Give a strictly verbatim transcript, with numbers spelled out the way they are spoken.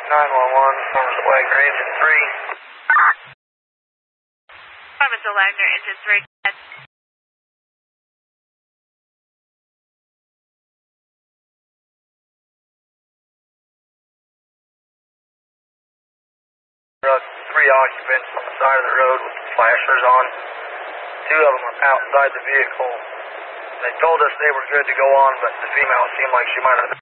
nine one one, Mister Wagner, engine three. Hi, Mister Wagner, engine three. Three occupants on the side of the road with flashers on. Two of them are outside the vehicle. They told us they were good to go on, but the female seemed like she might have